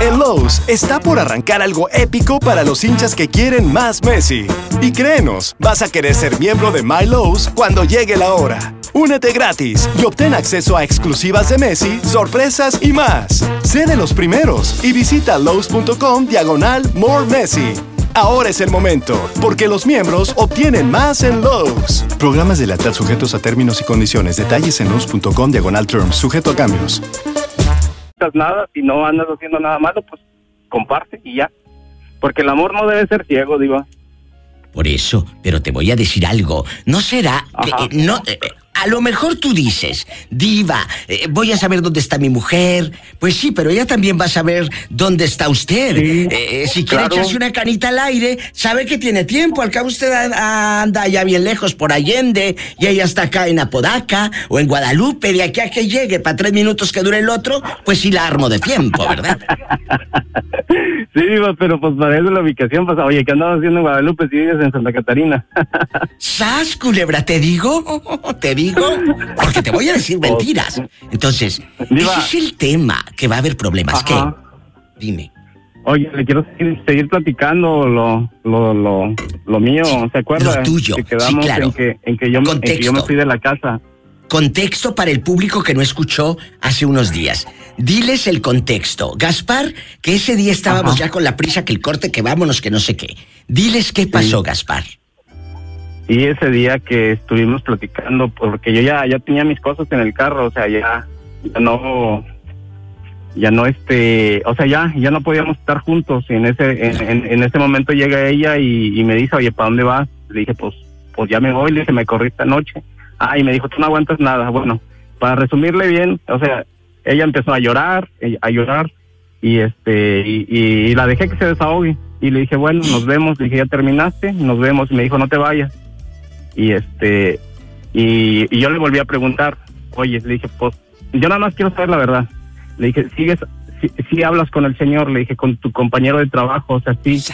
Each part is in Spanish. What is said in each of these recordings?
En Lowe's está por arrancar algo épico para los hinchas que quieren más Messi. Y créenos, vas a querer ser miembro de My Lowe's cuando llegue la hora. Únete gratis y obtén acceso a exclusivas de Messi, sorpresas y más. Sé de los primeros y visita lowes.com/More Messi. Ahora es el momento, porque los miembros obtienen más en Lowe's. Programas de lealtad sujetos a términos y condiciones. Detalles en lowes.com/terms, sujeto a cambios. Nada, si no andas haciendo nada malo, pues comparte y ya. Porque el amor no debe ser ciego, Diva. Por eso, pero te voy a decir algo. ¿No será que a lo mejor tú dices, Diva, voy a saber dónde está mi mujer? Pues sí, pero ella también va a saber dónde está usted. Sí, si quiere echarse una canita al aire, sabe que tiene tiempo. Al cabo usted anda allá bien lejos por Allende y ella está acá en Apodaca o en Guadalupe. De aquí a que llegue, para 3 minutos que dure el otro, pues sí la armo de tiempo, ¿verdad? Sí, Diva, pero pues para eso la ubicación, pues, oye, ¿qué andabas haciendo en Guadalupe si vives en Santa Catarina? ¡Sas, culebra! ¿Te digo? ¿Te digo? Porque te voy a decir mentiras. Entonces, Diva, ese es el tema, que va a haber problemas. Ajá. ¿Qué? Dime. Oye, le quiero seguir platicando lo mío, ¿se acuerda? Lo tuyo, que quedamos sí, claro. en que yo me fui de la casa. Contexto para el público que no escuchó hace unos días. Diles el contexto. Gaspar, que ese día estábamos ya con la prisa, que el corte, que vámonos, que no sé qué. Diles qué pasó, Gaspar. Y ese día que estuvimos platicando, porque yo ya tenía mis cosas en el carro, o sea, ya no, o sea, ya no podíamos estar juntos. Y en ese momento llega ella y me dice, oye, ¿para dónde vas? Le dije, pues ya me voy. Le dije, me corrí esta noche. Y me dijo, tú no aguantas nada. Bueno, para resumirle bien, o sea, ella empezó a llorar, y la dejé que se desahogue. Y le dije, bueno, nos vemos. Le dije, ¿ya terminaste? Nos vemos. Y me dijo, no te vayas. Y yo le volví a preguntar, oye, le dije, pues, yo nada más quiero saber la verdad. Le dije, si hablas con el señor, le dije, con tu compañero de trabajo, o sea, sí.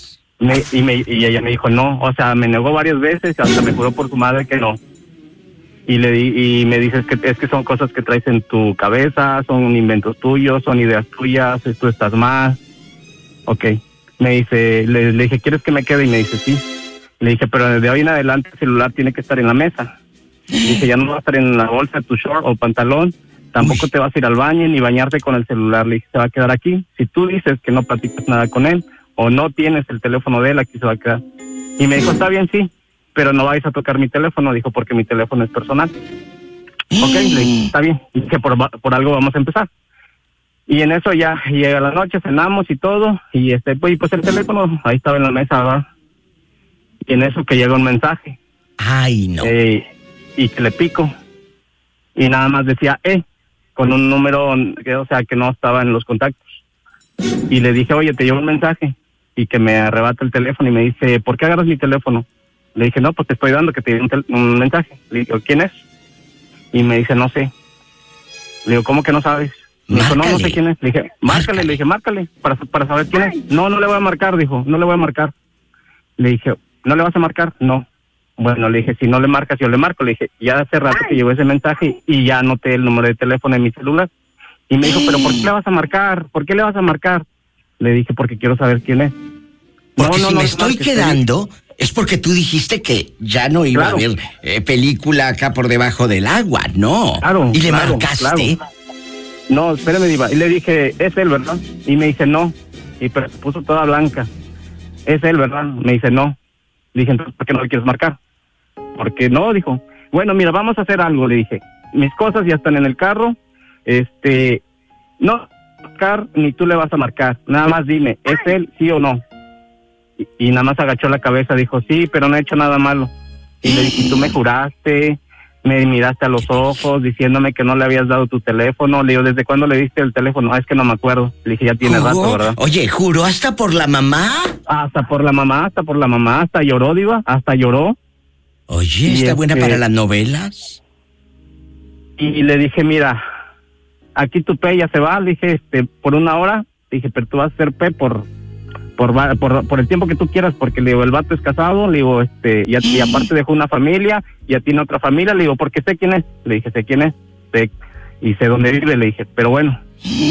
Y ella me dijo, no, o sea, me negó varias veces, hasta me juró por su madre que no. Y me dices que es que son cosas que traes en tu cabeza, son inventos tuyos, son ideas tuyas, tú estás más. Ok. Me dice, le dije, ¿quieres que me quede? Y me dice, sí. Le dije, pero desde hoy en adelante el celular tiene que estar en la mesa. Le dije, ya no va a estar en la bolsa de tu short o pantalón, tampoco te vas a ir al baño ni bañarte con el celular. Le dije, se va a quedar aquí. Si tú dices que no platicas nada con él o no tienes el teléfono de él, aquí se va a quedar. Y me dijo, está bien, sí, pero no vais a tocar mi teléfono, dijo, porque mi teléfono es personal. Ok, le dije, está bien, y dije, por algo vamos a empezar. Y en eso ya llega la noche, cenamos y todo, y pues el teléfono ahí estaba en la mesa, ¿verdad? Y en eso que llega un mensaje. Ay, no. Y que le pico, y nada más decía, con un número, o sea, que no estaba en los contactos. Y le dije, oye, te llegó un mensaje, y que me arrebata el teléfono, y me dice, ¿por qué agarras mi teléfono? Le dije, no, pues te estoy dando que te dio un mensaje. Le digo, ¿quién es? Y me dice, no sé. Le digo, ¿cómo que no sabes? Me dijo, no sé quién es. Le dije, márcale. Le dije, márcale, para saber quién es. No le voy a marcar, dijo, no le voy a marcar. Le dije, ¿no le vas a marcar? No. Bueno, le dije, si no le marcas, yo le marco. Le dije, ya hace rato que llegó ese mensaje y ya anoté el número de teléfono en mi celular. Y me dijo, ¿pero por qué le vas a marcar? ¿Por qué le vas a marcar? Le dije, porque quiero saber quién es. Porque si me estoy quedando, es porque tú dijiste que ya no iba a haber película acá por debajo del agua, ¿no? Claro. ¿Y le marcaste? Claro. No, espérame, Diva. Y le dije, es él, ¿verdad? Y me dice, no. Pero se puso toda blanca. Es él, ¿verdad? Me dice, no. Le dije, entonces, ¿por qué no le quieres marcar? Porque no, dijo. Bueno, mira, vamos a hacer algo, le dije. Mis cosas ya están en el carro. No marcar, ni tú le vas a marcar. Nada más dime, ¿es él, sí o no? Y nada más agachó la cabeza, dijo, sí, pero no he hecho nada malo. Y le dije, tú me juraste, me miraste a los ojos diciéndome que no le habías dado tu teléfono. Le digo, ¿desde cuándo le diste el teléfono? Es que no me acuerdo. Le dije, ya tiene rato, ¿verdad? Oye, ¿juró hasta por la mamá? Hasta por la mamá, hasta lloró, Diva, hasta lloró. Oye, ¿está buena para las novelas? Y le dije, mira, aquí tu P ya se va, le dije, por 1 hora. Le dije, pero tú vas a hacer P por el tiempo que tú quieras, porque le digo, el vato es casado, le digo, y aparte dejó una familia, ya tiene otra familia, le digo, porque sé quién es. Le dije, sé quién es, y sé dónde vive, le dije, pero bueno.